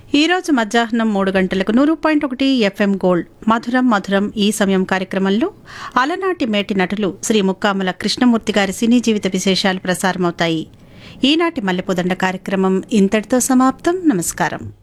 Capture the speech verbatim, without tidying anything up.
ఈరోజు మధ్యాహ్నం మూడు గంటలకు నూరు పాయింట్ ఒకటి ఎఫ్ఎం గోల్డ్ మధురం మధురం ఈ సమయం కార్యక్రమంలో అలనాటి మేటి నటులు శ్రీ ముక్కాముల కృష్ణమూర్తి గారి సినీ జీవిత విశేషాలు ప్రసారమవుతాయి. ఈనాటి మల్లెపూదండ కార్యక్రమం ఇంతటితో సమాప్తం. నమస్కారం.